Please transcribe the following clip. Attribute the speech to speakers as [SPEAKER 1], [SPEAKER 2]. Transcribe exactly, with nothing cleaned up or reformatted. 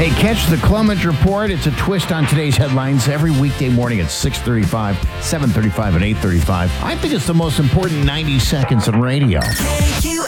[SPEAKER 1] Hey, catch the Clemens Report. It's a twist on today's headlines every weekday morning at six thirty-five, seven thirty-five, and eight thirty-five. I think it's the most important ninety seconds in radio.